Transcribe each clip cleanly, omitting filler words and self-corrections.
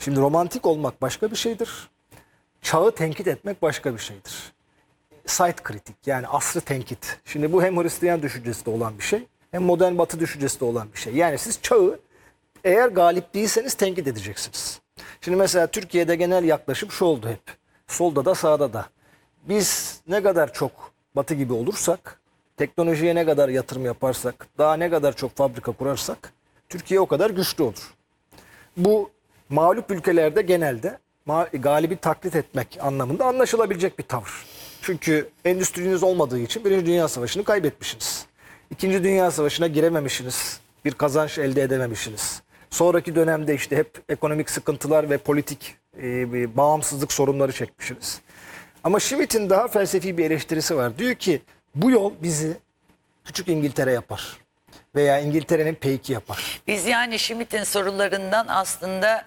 Şimdi romantik olmak başka bir şeydir. Çağı tenkit etmek başka bir şeydir. Site kritik, yani asrı tenkit. Şimdi bu hem Hristiyan düşüncesi de olan bir şey, hem modern Batı düşüncesi de olan bir şey. Yani siz çağı eğer galip değilseniz tenkit edeceksiniz. Şimdi mesela Türkiye'de genel yaklaşım şu oldu hep. Solda da sağda da. Biz ne kadar çok Batı gibi olursak, teknolojiye ne kadar yatırım yaparsak, daha ne kadar çok fabrika kurarsak Türkiye o kadar güçlü olur. Bu mağlup ülkelerde genelde galibi taklit etmek anlamında anlaşılabilecek bir tavır. Çünkü endüstriniz olmadığı için Birinci Dünya Savaşı'nı kaybetmişsiniz. İkinci Dünya Savaşı'na girememişsiniz. Bir kazanç elde edememişsiniz. Sonraki dönemde işte hep ekonomik sıkıntılar ve politik bağımsızlık sorunları çekmişsiniz. Ama Schmitt'in daha felsefi bir eleştirisi var. Diyor ki bu yol bizi küçük İngiltere yapar. Veya İngiltere'nin peyki yapar. Biz yani Schmitt'in sorularından aslında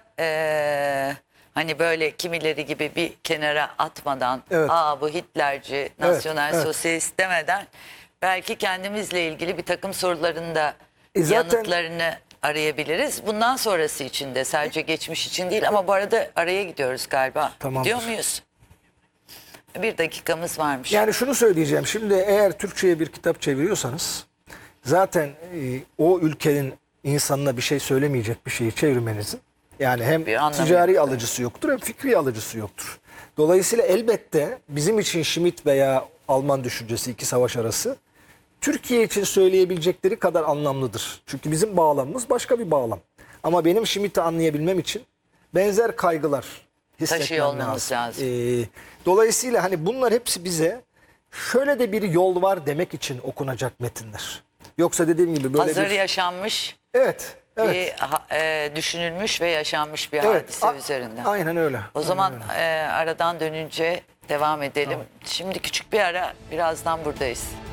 hani böyle kimileri gibi bir kenara atmadan, Evet. bu Hitlerci, nasyonel evet. sosyalist demeden belki kendimizle ilgili bir takım soruların da Zaten yanıtlarını arayabiliriz. Bundan sonrası için de, sadece geçmiş için değil, ama bu arada araya gidiyoruz galiba. Tamamdır. Gidiyor muyuz? Bir dakikamız varmış. Yani şunu söyleyeceğim. Şimdi eğer Türkçe'ye bir kitap çeviriyorsanız zaten o ülkenin insanına bir şey söylemeyecek bir şeyi çevirmenizin yani hem Bir anlamı ticari yok. alıcısı yoktur hem fikri alıcısı yoktur. Dolayısıyla elbette bizim için Schmitt veya Alman düşüncesi iki savaş arası Türkiye için söyleyebilecekleri kadar anlamlıdır. Çünkü bizim bağlamımız başka bir bağlam. Ama benim Schmitt'i anlayabilmem için benzer kaygılar Taşıyor hissetmem olmamız lazım. Dolayısıyla hani bunlar hepsi bize şöyle de bir yol var demek için okunacak metinler. Yoksa dediğim gibi böyle Hazır bir... yaşanmış, Evet, evet. düşünülmüş ve yaşanmış bir Evet, hadise üzerinden. Aynen öyle. O zaman aradan dönünce devam edelim. Tamam. Şimdi küçük bir ara, birazdan buradayız.